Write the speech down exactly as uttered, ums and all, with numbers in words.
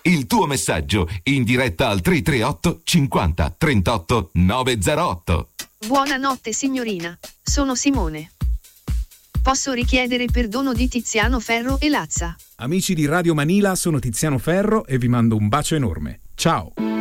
Il tuo messaggio in diretta al tre tre otto cinquanta trentotto novecentotto. Buonanotte signorina, sono Simone. Posso richiedere perdono di Tiziano Ferro e Lazza? Amici di Radio Manila, sono Tiziano Ferro e vi mando un bacio enorme. Ciao!